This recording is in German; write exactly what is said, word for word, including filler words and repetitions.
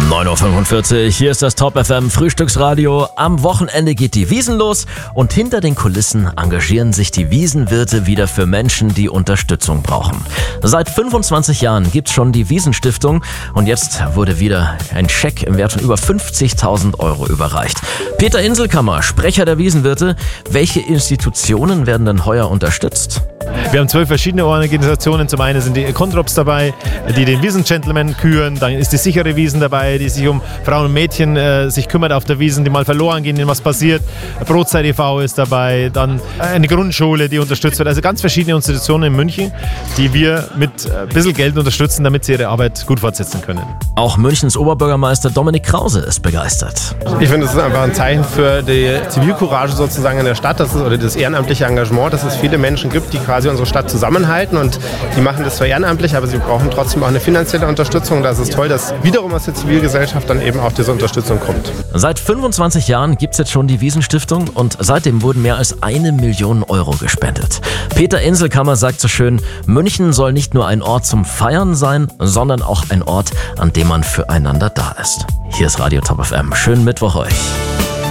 neun Uhr fünfundvierzig, hier ist das Top F M Frühstücksradio. Am Wochenende geht die Wiesn los und hinter den Kulissen engagieren sich die Wiesenwirte wieder für Menschen, die Unterstützung brauchen. Seit fünfundzwanzig Jahren gibt's schon die Wiesn-Stiftung und jetzt wurde wieder ein Scheck im Wert von über fünfzigtausend Euro überreicht. Peter Inselkammer, Sprecher der Wiesenwirte. Welche Institutionen werden denn heuer unterstützt? Wir haben zwölf verschiedene Organisationen. Zum einen sind die Kontrops dabei, die den Wiesn-Gentleman küren. Dann ist die sichere Wiesn dabei, die sich um Frauen und Mädchen äh, sich kümmert auf der Wiesn, die mal verloren gehen, denen was passiert. Brotzeit e V ist dabei. Dann eine Grundschule, die unterstützt wird. Also ganz verschiedene Institutionen in München, die wir mit ein bisschen Geld unterstützen, damit sie ihre Arbeit gut fortsetzen können. Auch Münchens Oberbürgermeister Dominik Krause ist begeistert. Ich finde, das ist einfach ein Zeichen für die Zivilcourage sozusagen in der Stadt, dass es, oder das ehrenamtliche Engagement, dass es viele Menschen gibt, die quasi unsere Stadt zusammenhalten, und die machen das zwar ehrenamtlich, aber sie brauchen trotzdem auch eine finanzielle Unterstützung. Da ist es toll, dass wiederum aus der Zivilgesellschaft dann eben auch diese Unterstützung kommt. Seit fünfundzwanzig Jahren gibt es jetzt schon die Wiesn-Stiftung und seitdem wurden mehr als eine Million Euro gespendet. Peter Inselkammer sagt so schön, München soll nicht nur ein Ort zum Feiern sein, sondern auch ein Ort, an dem man füreinander da ist. Hier ist Radio Top F M. Schönen Mittwoch euch.